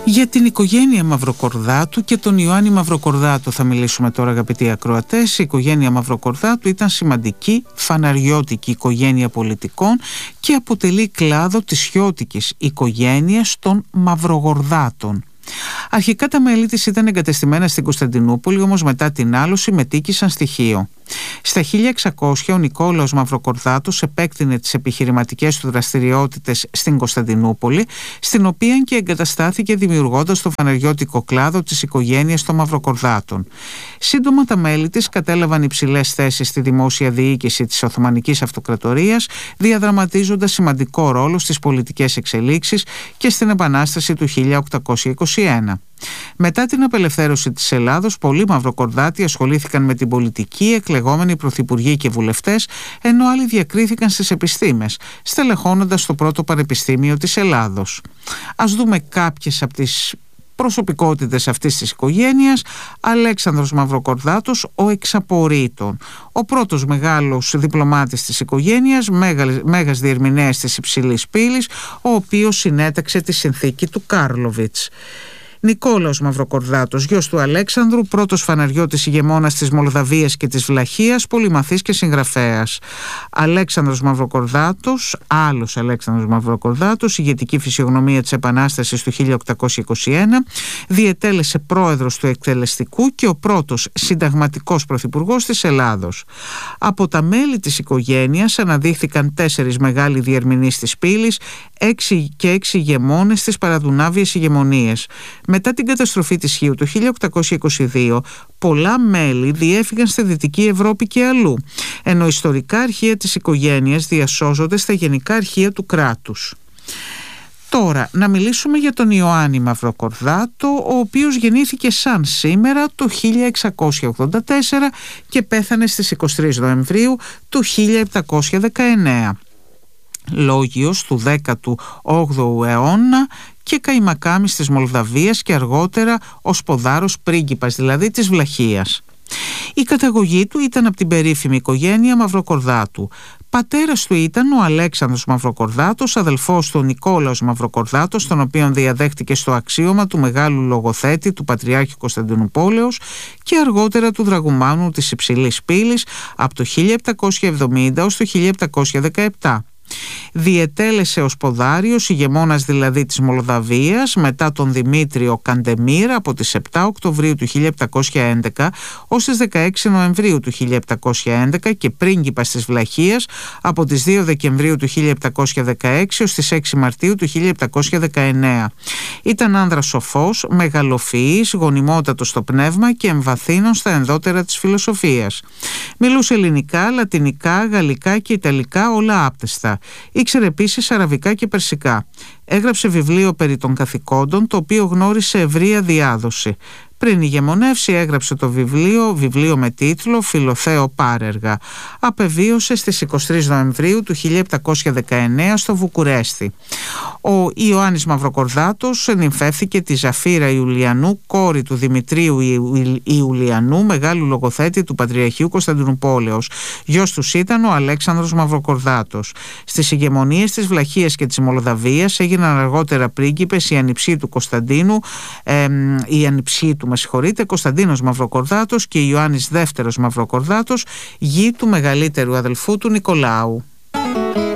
Για την οικογένεια Μαυροκορδάτου και τον Ιωάννη Μαυροκορδάτο θα μιλήσουμε τώρα, αγαπητοί ακροατές. Η οικογένεια Μαυροκορδάτου ήταν σημαντική φαναριώτικη οικογένεια πολιτικών και αποτελεί κλάδο της χιώτικης οικογένειας των Μαυρογορδάτων. Αρχικά τα μέλη της ήταν εγκατεστημένα στην Κωνσταντινούπολη, όμως μετά την άλωση μετήκησαν στη Χίο. Στα 1600 ο Νικόλαος Μαυροκορδάτος επέκτηνε τις επιχειρηματικές του δραστηριότητες στην Κωνσταντινούπολη, στην οποία και εγκαταστάθηκε δημιουργώντας το φαναριώτικο κλάδο της οικογένειας των Μαυροκορδάτων. Σύντομα τα μέλη της κατέλαβαν υψηλές θέσεις στη δημόσια διοίκηση της Οθωμανικής Αυτοκρατορίας, διαδραματίζοντας σημαντικό ρόλο στις πολιτικές εξελίξεις και στην Επανάσταση του 1821. Μετά την απελευθέρωση της Ελλάδος, πολλοί Μαυροκορδάτοι ασχολήθηκαν με την πολιτική, εκλεγόμενοι πρωθυπουργοί και βουλευτές, ενώ άλλοι διακρίθηκαν στις επιστήμες, στελεχώνοντας το πρώτο πανεπιστήμιο της Ελλάδος. Ας δούμε κάποιες από τις προσωπικότητες αυτής της οικογένειας. Αλέξανδρος Μαυροκορδάτος, ο εξαπορείτων, ο πρώτος μεγάλος διπλωμάτης της οικογένειας, μέγας διερμηνέας της Υψηλής Πύλης, ο οποίος συνέταξε τη συνθήκη του Κάρλοβιτς. Νικόλαος Μαυροκορδάτος, γιος του Αλέξανδρου, πρώτος φαναριώτης ηγεμόνας της Μολδαβίας και της Βλαχίας, πολυμαθής και συγγραφέας. Αλέξανδρος Μαυροκορδάτος, άλλος Αλέξανδρος Μαυροκορδάτος, ηγετική φυσιογνωμία της Επανάστασης του 1821, διετέλεσε πρόεδρος του εκτελεστικού και ο πρώτος συνταγματικός πρωθυπουργός της Ελλάδος. Από τα μέλη της οικογένειας αναδείχθηκαν 4 μεγάλοι διερμηνείς της Πύλης, 6 ηγεμόνες της παραδουνάβιες ηγεμονίες. Μετά την καταστροφή της Χίου το 1822, πολλά μέλη διέφυγαν στη Δυτική Ευρώπη και αλλού, ενώ ιστορικά αρχεία της οικογένειας διασώζονται στα γενικά αρχεία του κράτους. Τώρα, να μιλήσουμε για τον Ιωάννη Μαυροκορδάτο, ο οποίος γεννήθηκε σαν σήμερα το 1684 και πέθανε στις 23 Νοεμβρίου του 1719. Λόγιος του 18ου αιώνα και καημακάμις της Μολδαβίας και αργότερα ως ποδάρος πρίγκιπας, δηλαδή της Βλαχίας. Η καταγωγή του ήταν από την περίφημη οικογένεια Μαυροκορδάτου. Πατέρας του ήταν ο Αλέξανδρος Μαυροκορδάτος, αδελφός του Νικόλαος Μαυροκορδάτος, τον οποίον διαδέχτηκε στο αξίωμα του μεγάλου λογοθέτη του Πατριάρχη Κωνσταντινουπόλεως και αργότερα του Δραγουμάνου της Υψηλής Πύλης από το 1770 ως το 1717. Διετέλεσε ως ποδάριος, ηγεμόνας δηλαδή της Μολδαβίας, μετά τον Δημήτριο Καντεμίρ από τις 7 Οκτωβρίου του 1711 ως τις 16 Νοεμβρίου του 1711 και πρίγκιπας της Βλαχίας από τις 2 Δεκεμβρίου του 1716 ως τις 6 Μαρτίου του 1719. Ήταν άνδρας σοφός, μεγαλοφυής, γονιμότατος στο πνεύμα και εμβαθύνων στα ενδότερα της φιλοσοφίας. Μιλούσε ελληνικά, λατινικά, γαλλικά και ιταλικά, όλα άπτεστα. Ήξερε επίσης αραβικά και περσικά. Έγραψε βιβλίο περί των καθηκόντων, το οποίο γνώρισε ευρεία διάδοση. Πριν ηγεμονεύσει έγραψε το βιβλίο με τίτλο «Φιλοθέο Πάρεργα». Απεβίωσε στις 23 Νοεμβρίου του 1719 στο Βουκουρέστι. Ο Ιωάννης Μαυροκορδάτος νυμφεύθηκε τη Ζαφύρα Ιουλιανού, κόρη του Δημητρίου Ιουλιανού, μεγάλου λογοθέτη του Πατριαρχείου Κωνσταντινουπόλεως. Γιος τους ήταν ο Αλέξανδρος Μαυροκορδάτος. Στις ηγεμονίες της Βλαχίας και της Μολδαβίας έγιναν αργότερα πρίγκιπες η ανιψή του Κωνσταντίνου, Κωνσταντίνος Μαυροκορδάτος και Ιωάννης δεύτερος Μαυροκορδάτος, γη του μεγαλύτερου αδελφού του Νικολάου.